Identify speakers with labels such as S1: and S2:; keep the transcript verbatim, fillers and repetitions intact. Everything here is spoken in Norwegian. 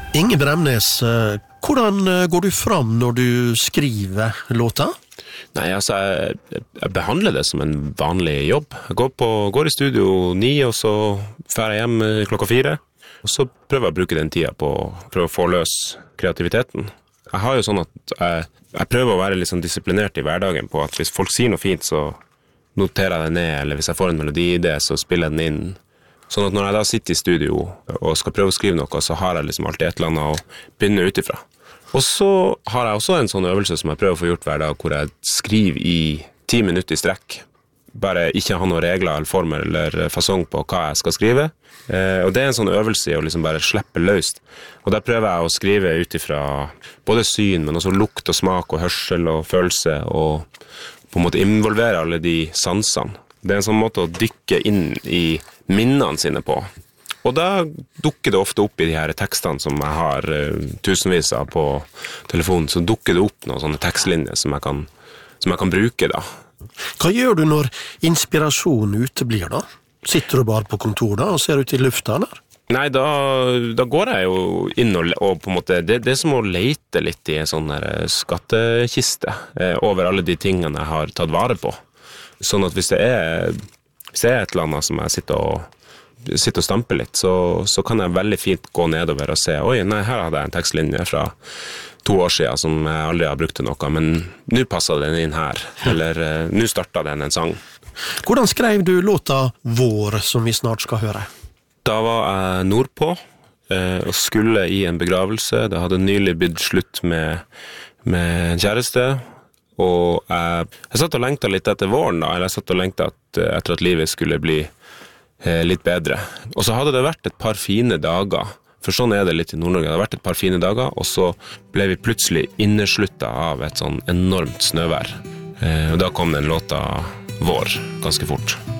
S1: Inge Bremnes, hvordan går du fram når du skriver låta?
S2: Nei, altså, jeg, jeg behandler det som en vanlig jobb. Jeg går, på, går i studio ni, og så fer jeg hjem klokka fire. Og så prøver jeg å bruke den tida på å prøve å få løs kreativiteten. Jeg har jo sånn at jeg, jeg prøver å være litt sånn disiplinert i hverdagen på at hvis folk sier noe fint, så noterer jeg det ned, eller hvis jeg får en melodiidé, så spiller jeg den inn. Sånn at når jeg da sitter i studio og skal prøve å skrive noe, så har jeg liksom alltid et eller annet å begynne utifra. Og så har jeg også en sånn øvelse som jeg prøver å få gjort hver dag, hvor jeg skriver i ti minutter i strekk. Bare ikke ha noen regler eller former eller fasong på hva jeg skal skrive. Eh, og det er en sånn øvelse i å liksom bare slippe løst. Og der prøver jeg å skrive utifra både syn, men også lukt og smak og hørsel og følelse, og på en måte involvere alle de sansene. Det er en sånn måte å dykke inn i minnene sine på. Og da dukker det ofte opp i de her tekstene som jeg har uh, tusenvis av på telefonen, så dukker det opp noen sånne tekstlinjer som jeg kan, som jeg kan bruke da.
S1: Hva gjør du når inspirasjonen uteblir da? Sitter du bare på kontor da og ser ut i lufta der?
S2: Nei, da, da går jeg jo inn og, og på en måte, det, det er som å lete litt i en sånn her skattkiste eh, over alle de tingene jeg har tatt vare på. Sånn at hvis det er, hvis det er et eller annet som jeg sitter og, sitter og stamper litt, så, så kan jeg veldig fint gå nedover og se, oi, nei, her hadde jeg en tekstlinje fra to år siden som jeg aldri har brukt til noe, men nå passet den inn her, eller nå startet den en sang.
S1: Hvordan skrev du låta Vår, som vi snart skal høre?
S2: Da var jeg nordpå og skulle i en begravelse. Det hadde nylig blitt slutt med, med en kjæreste, og jeg, jeg satt og lengtet litt etter våren da, eller jeg satt og lengtet at, etter at livet skulle bli eh, litt bedre. Og så hadde det vært et par fine dager, for sånn er det litt i Nord-Norge, det hadde vært et par fine dager, og så ble vi plutselig innesluttet av et sånn enormt snøvær. Eh, og da kom den låta Vår ganske fort.